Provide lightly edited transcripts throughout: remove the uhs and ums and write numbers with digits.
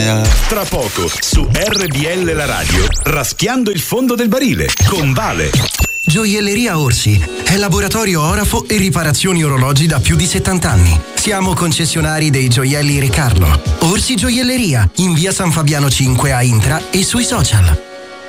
Tra poco su RBL la radio, raschiando il fondo del barile con Vale. Gioielleria Orsi è laboratorio orafo e riparazioni orologi da più di 70 anni. Siamo concessionari dei gioielli Re Carlo. Orsi Gioielleria in via San Fabiano 5 a Intra e sui social.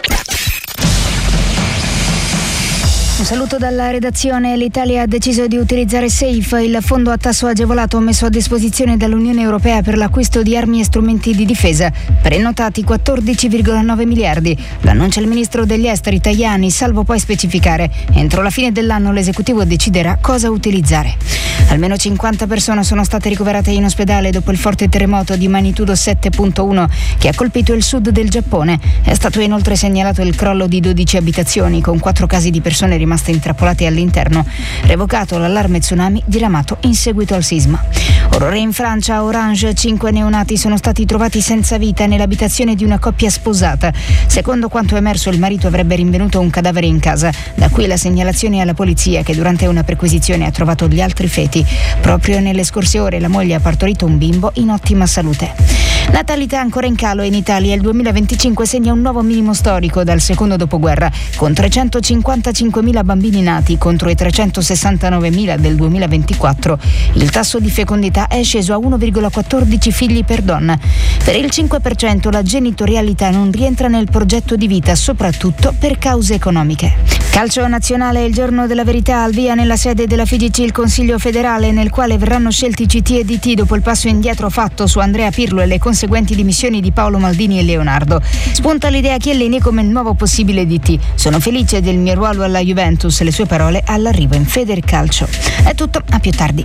Un saluto dalla redazione. L'Italia ha deciso di utilizzare SAFE, il fondo a tasso agevolato messo a disposizione dall'Unione Europea per l'acquisto di armi e strumenti di difesa, prenotati 14,9 miliardi. L'annuncia il ministro degli esteri Tajani, salvo poi specificare: entro la fine dell'anno l'esecutivo deciderà cosa utilizzare. Almeno 50 persone sono state ricoverate in ospedale dopo il forte terremoto di magnitudo 7.1 che ha colpito il sud del Giappone. È stato inoltre segnalato il crollo di 12 abitazioni, con 4 casi di persone rimaste intrappolate all'interno. Revocato l'allarme tsunami diramato in seguito al sisma. Orrore in Francia, a Orange, 5 neonati sono stati trovati senza vita nell'abitazione di una coppia sposata. Secondo quanto emerso, il marito avrebbe rinvenuto un cadavere in casa. Da qui la segnalazione alla polizia, che durante una perquisizione ha trovato gli altri feti. Proprio nelle scorse ore la moglie ha partorito un bimbo in ottima salute. Natalità ancora in calo in Italia. Il 2025 segna un nuovo minimo storico dal secondo dopoguerra, con 355.000 bambini nati contro i 369.000 del 2024. Il tasso di fecondità è sceso a 1,14 figli per donna. Per il 5% la genitorialità non rientra nel progetto di vita, soprattutto per cause economiche. Calcio nazionale, il giorno della verità, al via nella sede della FIGC il Consiglio federale, nel quale verranno scelti CT e DT dopo il passo indietro fatto su Andrea Pirlo e le conseguenti dimissioni di Paolo Maldini e Leonardo. Spunta l'idea Chiellini come nuovo possibile DT. Sono felice del mio ruolo alla Juventus, le sue parole all'arrivo in Federcalcio. È tutto, a più tardi.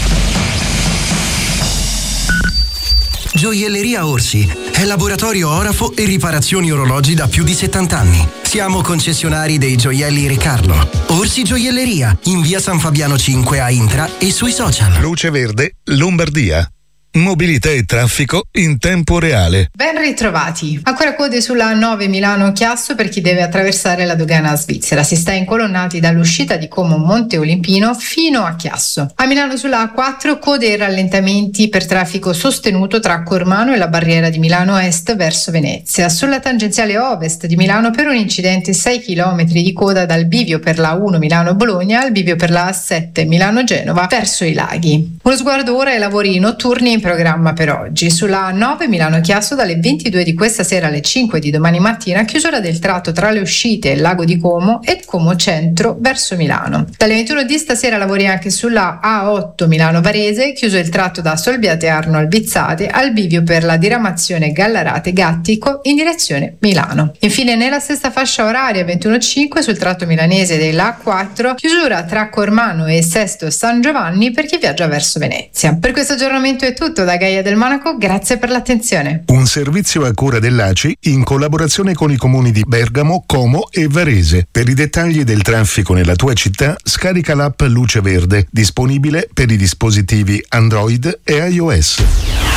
Gioielleria Orsi è laboratorio orafo e riparazioni orologi da più di 70 anni. Siamo concessionari dei gioielli Re Carlo. Orsi Gioielleria in via San Fabiano 5 a Intra e sui social. Luce Verde, Lombardia. Mobilità e traffico in tempo reale. Ben ritrovati. Ancora code sulla 9 Milano-Chiasso per chi deve attraversare la dogana svizzera. Si sta incolonnati dall'uscita di Como Monte Olimpino fino a Chiasso. A Milano sulla A4 code e rallentamenti per traffico sostenuto tra Cormano e la barriera di Milano Est verso Venezia. Sulla tangenziale ovest di Milano per un incidente 6 km di coda dal bivio per la A1 Milano-Bologna al bivio per la A7 Milano-Genova verso i laghi. Uno sguardo ora ai lavori notturni in programma per oggi. Sulla A9 Milano-Chiasso dalle 22 di questa sera alle 5 di domani mattina chiusura del tratto tra le uscite e il lago di Como e Como Centro verso Milano. Dalle 21 di stasera lavori anche sulla A8 Milano-Varese, chiuso il tratto da Solbiate Arno al Bizzate al bivio per la diramazione Gallarate-Gattico in direzione Milano. Infine nella stessa fascia oraria 21.5 sul tratto milanese della A4 chiusura tra Cormano e Sesto San Giovanni per chi viaggia verso Venezia. Per questo aggiornamento è tutto da Gaia del Monaco, grazie per l'attenzione. Un servizio a cura dell'ACI in collaborazione con i comuni di Bergamo, Como e Varese. Per i dettagli del traffico nella tua città scarica l'app Luce Verde, disponibile per i dispositivi Android e iOS.